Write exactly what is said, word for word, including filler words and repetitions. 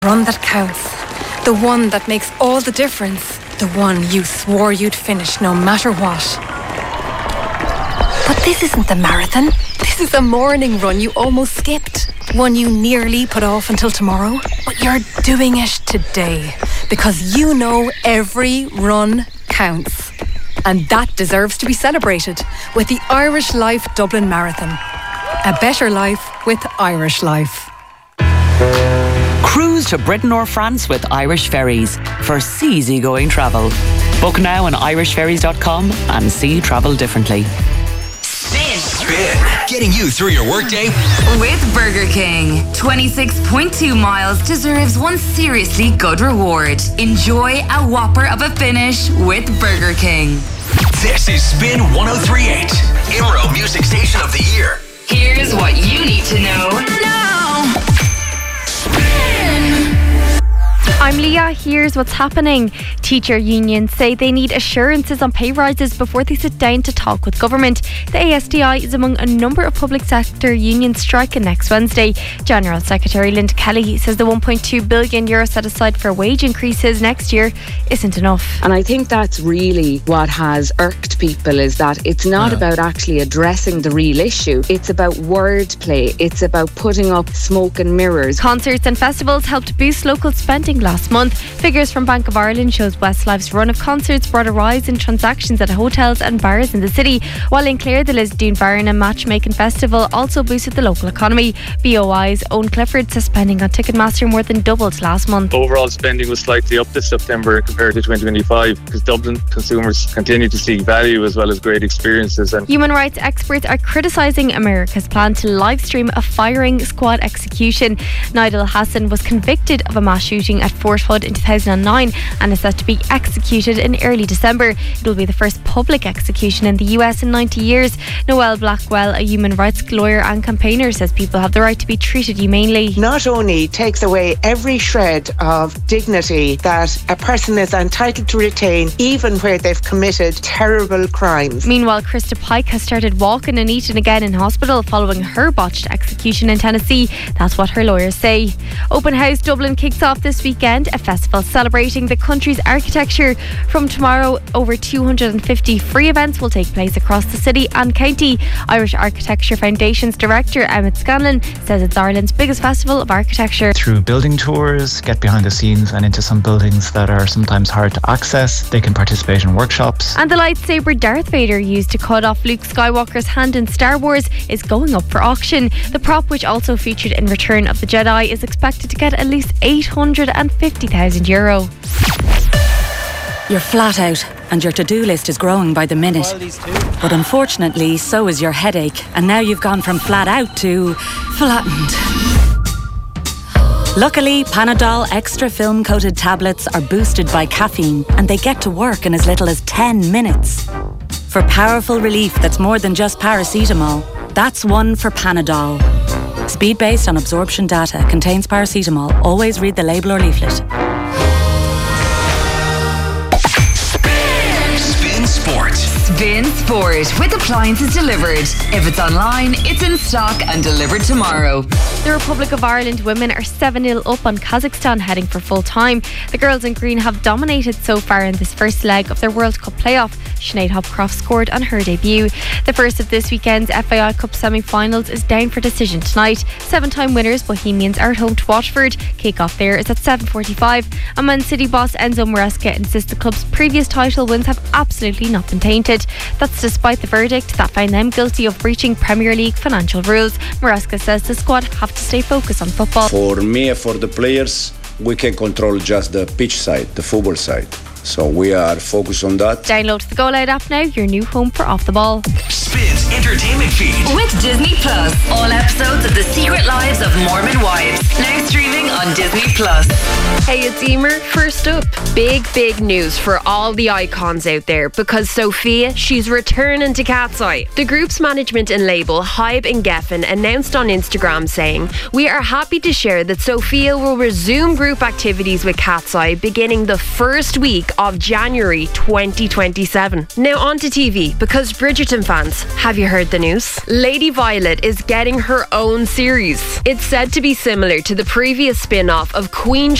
Run that counts. The one that makes all the difference. The one you swore you'd finish no matter what. But this isn't the marathon. This is a morning run you almost skipped. One you nearly put off until tomorrow. But you're doing it today. Because you know every run counts. And that deserves to be celebrated with the Irish Life Dublin Marathon. A better life with Irish Life. Cruise to Britain or France with Irish Ferries for easygoing travel. Book now on irish ferries dot com and see travel differently. Spin. Spin. Getting you through your workday. With Burger King. twenty-six point two miles deserves one seriously good reward. Enjoy a whopper of a finish with Burger King. This is Spin one oh three point eight. I M R O Music Station of the Year. Here's what you need to know now. I'm Leah. Here's what's happening. Teacher unions say they need assurances on pay rises before they sit down to talk with government. The A S T I is among a number of public sector unions striking next Wednesday. General Secretary Linda Kelly says the one point two billion euro set aside for wage increases next year isn't enough. And I think that's really what has irked people, is that it's not yeah. about actually addressing the real issue. It's about wordplay. It's about putting up smoke and mirrors. Concerts and festivals helped boost local spending last month. Figures from Bank of Ireland shows Westlife's run of concerts brought a rise in transactions at hotels and bars in the city, while in Clare the Lisdoon Baron and Matchmaking Festival also boosted the local economy. B O I's Owen Clifford says spending on Ticketmaster more than doubled last month. Overall spending was slightly up this September compared to twenty twenty-five because Dublin consumers continue to seek value as well as great experiences. And human rights experts are criticising America's plan to live stream a firing squad execution. Nidal Hassan was convicted of a mass shooting at Fort Hood in two thousand nine and is set to be executed in early December. It will be the first public execution in the U S in ninety years. Noelle Blackwell, a human rights lawyer and campaigner, says people have the right to be treated humanely. Not only takes away every shred of dignity that a person is entitled to retain, even where they've committed terrible crimes. Meanwhile, Krista Pike has started walking and eating again in hospital following her botched execution in Tennessee. That's what her lawyers say. Open House Dublin kicks off this weekend, a festival celebrating the country's architecture. From tomorrow, over two hundred fifty free events will take place across the city and county. Irish Architecture Foundation's director Emmett Scanlon says it's Ireland's biggest festival of architecture. Through building tours, get behind the scenes and into some buildings that are sometimes hard to access. They can participate in workshops. And the lightsaber Darth Vader used to cut off Luke Skywalker's hand in Star Wars is going up for auction. The prop, which also featured in Return of the Jedi, is expected to get at least eight hundred fifty thousand euro. You're flat out and your to-do list is growing by the minute. But unfortunately, so is your headache. And now you've gone from flat out to flattened. Luckily, Panadol Extra Film Coated tablets are boosted by caffeine and they get to work in as little as ten minutes. For powerful relief that's more than just paracetamol, that's one for Panadol. Speed based on absorption data, contains paracetamol. Always read the label or leaflet. Spin Sport. Spin Sport with appliances delivered. If it's online, it's in stock and delivered tomorrow. The Republic of Ireland women are seven nil up on Kazakhstan, heading for full time. The girls in green have dominated so far in this first leg of their World Cup playoff. Sinead Hopcroft scored on her debut. The first of this weekend's F A I Cup semi-finals is down for decision tonight. Seven-time winners Bohemians are at home to Watford. Kick-off there is at seven forty-five. And Man City boss Enzo Maresca insists the club's previous title wins have absolutely not been tainted. That's despite the verdict that found them guilty of breaching Premier League financial rules. Maresca says the squad have to stay focused on football. For me and for the players, we can control just the pitch side, the football side. So we are focused on that. Download the Go Loud app now, your new home for Off the Ball. Spins entertainment feed with Disney Plus. All episodes of The Secret Lives of Mormon Wives now streaming on Disney Plus. Hey, it's Emer. First up, big, big news for all the icons out there because Sophia, she's returning to Cat's Eye. The group's management and label, Hybe and Geffen, announced on Instagram saying, "We are happy to share that Sophia will resume group activities with Cat's Eye beginning the first week of January twenty twenty-seven. Now on to T V, because Bridgerton fans, have you heard the news? Lady Violet is getting her own series. It's said to be similar to the previous spin-off of Queen